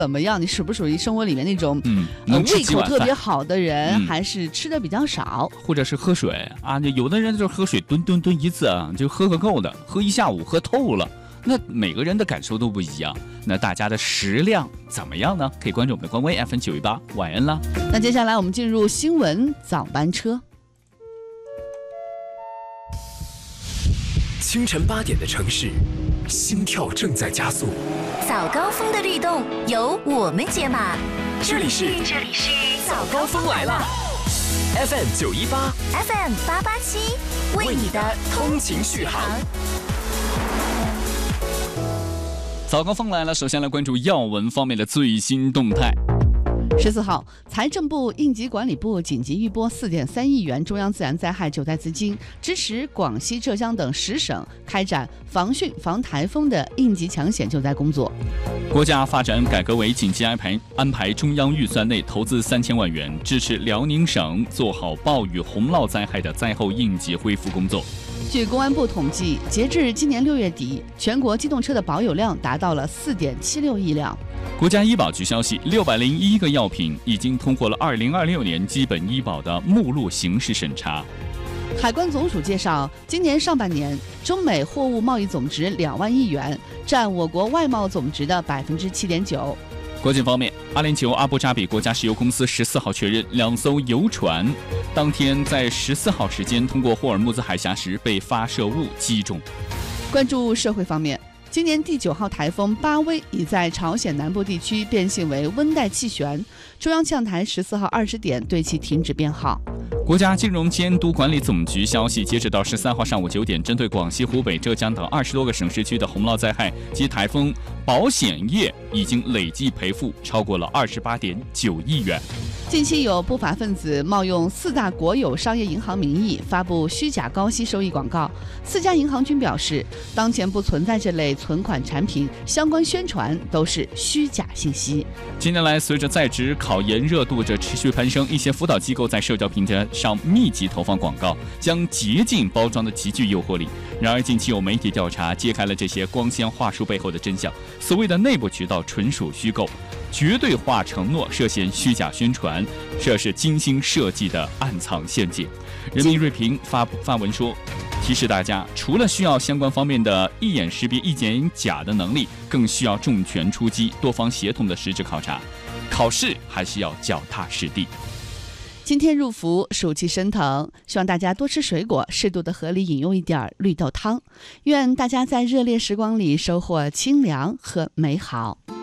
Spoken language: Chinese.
怎么样？你属不属于生活里面那种胃口特别好的人，还是吃的比较少， 或者是喝水啊？有的人就是喝水吨一次啊，就喝个够的，喝一下午喝透了。那每个人的感受都不一样，那大家的食量怎么样呢？可以关注我们的官微 FM918，晚安啦。 那接下来我们进入新闻早班车。 清晨8点的城市，心跳正在加速。 早高峰的律动由我们解码。 这里是早高峰来了 ，FM918 ，FM887，为你的通勤续航。 早高峰来了，首先来关注要闻方面的最新动态。 14号，财政部、应急管理部紧急预拨4.3亿元中央自然灾害救灾资金，支持广西、浙江等10省开展防汛防台风的应急抢险救灾工作。 国家发展改革委紧急安排中央预算内投资3000万元，支持辽宁省做好暴雨洪涝灾害的灾后应急恢复工作。 据公安部统计，截至今年6月底，全国机动车的保有量达到了4.76亿辆。 国家医保局消息，601个药品已经通过了2026年基本医保的目录形式审查。 海关总署介绍，今年上半年，中美货物贸易总值2万亿元，占我国外贸总值的7.9%。 国际方面，阿联酋阿布扎比国家石油公司14号确认，2艘油船当天在14号时间通过霍尔木兹海峡时被发射物击中。 关注社会方面，今年第9号台风巴威已在朝鲜南部地区变性为温带气旋，中央气象台14号20点对其停止编号。 国家金融监督管理总局消息，截止到13号上午9点，针对广西、湖北、浙江等20多个省市区的洪涝灾害及台风，保险业已经累计赔付超过了28.9亿元。 近期有不法分子冒用4大国有商业银行名义发布虚假高息收益广告，4家银行均表示，当前不存在这类存款产品，相关宣传都是虚假信息。 近年来，随着在职考研热度的持续攀升，一些辅导机构在社交平台上密集投放广告，将捷径包装得极具诱惑力。然而，近期有媒体调查揭开了这些光鲜话术背后的真相，所谓的内部渠道纯属虚构，绝对化承诺涉嫌虚假宣传，这是精心设计的暗藏陷阱。人民日评发文说，提示大家，除了需要相关方面的一眼识别一点假的能力，更需要重拳出击、多方协同的实质考察。考试还是要脚踏实地。 今天入伏，暑气升腾，希望大家多吃水果，适度的合理饮用一点绿豆汤。愿大家在热烈时光里收获清凉和美好。